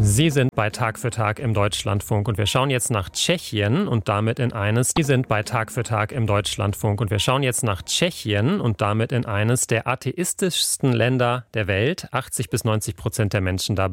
Sie sind bei Tag für Tag im Deutschlandfunk und wir schauen jetzt nach Tschechien und damit in eines. Sie sind bei Tag für Tag im Deutschlandfunk und wir schauen jetzt nach Tschechien und damit in eines der atheistischsten Länder der Welt. 80% bis 90% der Menschen da